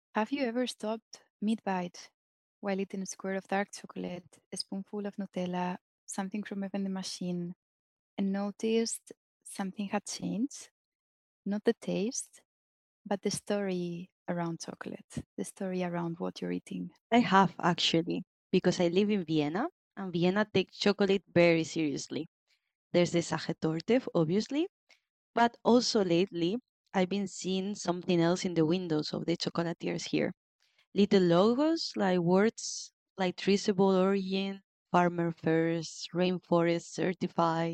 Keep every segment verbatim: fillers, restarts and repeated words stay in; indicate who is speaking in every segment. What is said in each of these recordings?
Speaker 1: Have you ever stopped mid-bite while eating a square of dark chocolate, a spoonful of Nutella, something from a vending machine, and noticed something had changed? Not the taste, but the story around chocolate, the story around what you're eating.
Speaker 2: I have actually, because I live in Vienna, and Vienna takes chocolate very seriously. There's the Sachertorte, obviously, but also lately I've been seeing something else in the windows of the chocolatiers here. Little logos like words like traceable origin, farmer first, rainforest certified.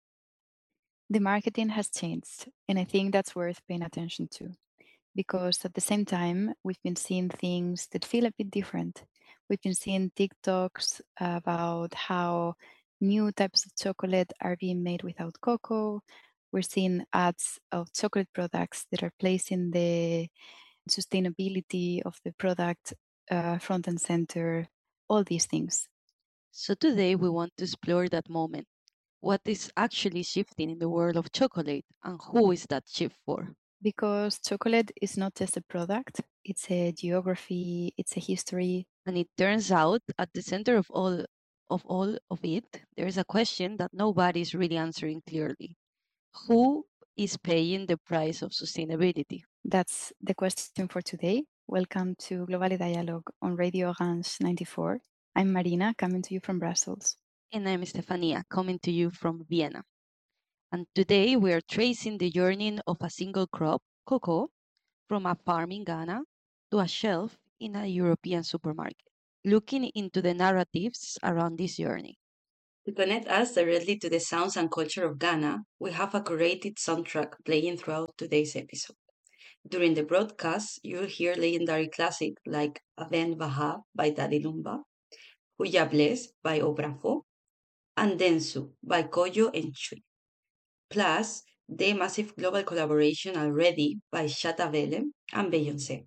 Speaker 1: The marketing has changed, and I think that's worth paying attention to because at the same time, we've been seeing things that feel a bit different. We've been seeing TikToks about how new types of chocolate are being made without cocoa. We're seeing ads of chocolate products that are placing the sustainability of the product uh, front and center, all these things.
Speaker 2: So today we want to explore that moment. What is actually shifting in the world of chocolate and who is that shift for?
Speaker 1: Because chocolate is not just a product, it's a geography, it's a history.
Speaker 2: And it turns out at the center of all of all of it, there is a question that nobody is really answering clearly. Who is paying the price of sustainability?
Speaker 1: That's the question for today. Welcome to Global Dialogue on Radio Orange ninety-four. I'm Marina, coming to you from Brussels.
Speaker 2: And I'm Stefania, coming to you from Vienna. And today we are tracing the journey of a single crop, cocoa, from a farm in Ghana to a shelf in a European supermarket, looking into the narratives around this journey. To connect us directly to the sounds and culture of Ghana, we have a curated soundtrack playing throughout today's episode. During the broadcast, you'll hear legendary classics like Aben Baha by Daddy Lumba, Huya Bless by Obrafo, and Densu by Koyo and Chui. Plus, the massive global collaboration already by Shatta Welle and Beyoncé.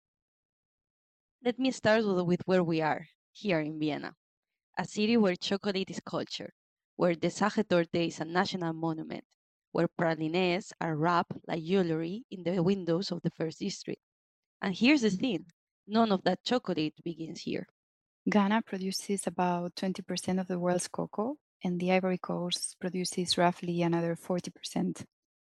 Speaker 2: Let me start with with where we are, here in Vienna, a city where chocolate is culture, where the Sachertorte is a national monument, where pralines are wrapped like jewelry in the windows of the first district. And here's the thing, none of that chocolate begins here.
Speaker 1: Ghana produces about twenty percent of the world's cocoa, and the Ivory Coast produces roughly another forty percent.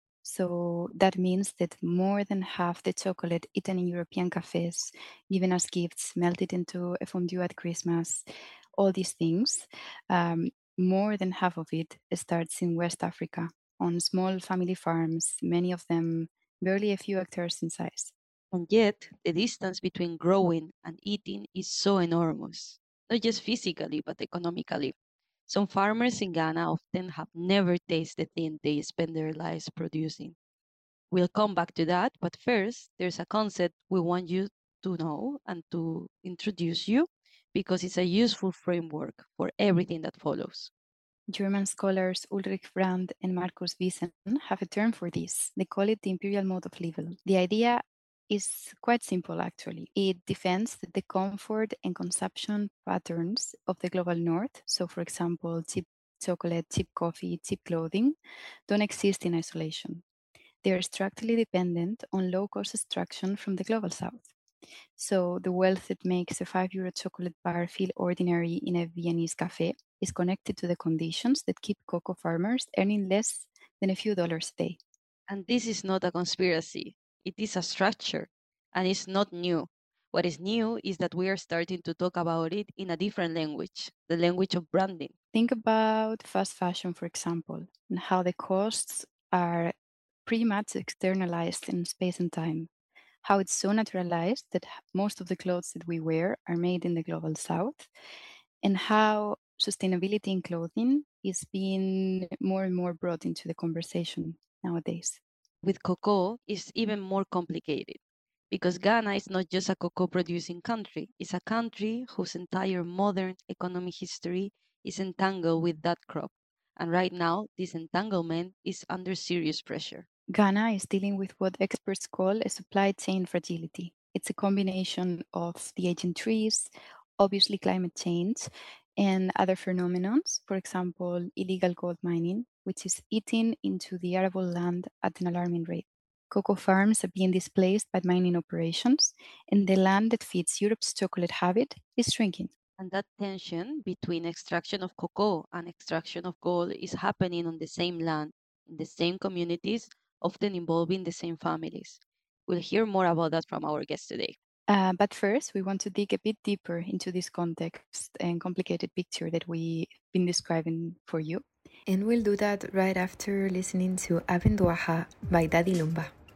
Speaker 1: So that means that more than half the chocolate eaten in European cafes, given as gifts, melted into a fondue at Christmas, all these things, um, more than half of it starts in West Africa on small family farms, many of them barely a few hectares in size.
Speaker 2: And yet, the distance between growing and eating is so enormous, not just physically, but economically. Some farmers in Ghana often have never tasted the thing they spend their lives producing. We'll come back to that, but first, there's a concept we want you to know and to introduce you because it's a useful framework for everything that follows.
Speaker 1: German scholars Ulrich Brandt and Markus Wiesen have a term for this. They call it the imperial mode of living. The idea is quite simple, actually. It defends that the comfort and consumption patterns of the global north, so for example, cheap chocolate, cheap coffee, cheap clothing, don't exist in isolation. They are structurally dependent on low cost extraction from the global south. So the wealth that makes a five euro chocolate bar feel ordinary in a Viennese cafe is connected to the conditions that keep cocoa farmers earning less than a few dollars a day.
Speaker 2: And this is not a conspiracy, it is a structure, and it's not new. What is new is that we are starting to talk about it in a different language, the language of branding.
Speaker 1: Think about fast fashion, for example, and how the costs are pretty much externalized in space and time. How it's so naturalized that most of the clothes that we wear are made in the global south, and how sustainability in clothing is being more and more brought into the conversation nowadays.
Speaker 2: With cocoa, it's even more complicated because Ghana is not just a cocoa producing country, it's a country whose entire modern economic history is entangled with that crop. And right now, this entanglement is under serious pressure.
Speaker 1: Ghana is dealing with what experts call a supply chain fragility. It's a combination of the aging trees, obviously climate change, and other phenomena, for example, illegal gold mining, which is eating into the arable land at an alarming rate. Cocoa farms are being displaced by mining operations, and the land that feeds Europe's chocolate habit is shrinking.
Speaker 2: And that tension between extraction of cocoa and extraction of gold is happening on the same land, in the same communities, often involving the same families. We'll hear more about that from our guest today.
Speaker 1: Uh, but first, we want to dig a bit deeper into this context and complicated picture that we've been describing for you.
Speaker 3: And we'll do that right after listening to Abenduaha by Daddy Lumba.